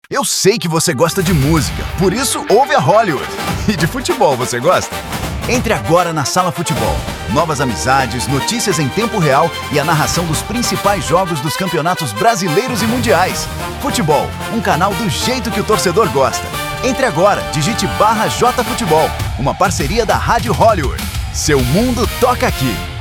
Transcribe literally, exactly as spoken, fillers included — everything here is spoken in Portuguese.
Eu sei que você gosta de música, por isso ouve a Hollywood. E de futebol, você gosta? Entre agora na Sala Futebol. Novas amizades, notícias em tempo real e a narração dos principais jogos dos campeonatos brasileiros e mundiais. Futebol, um canal do jeito que o torcedor gosta. Entre agora, digite barra J Futebol, uma parceria da Rádio Hollywood. Seu mundo toca aqui.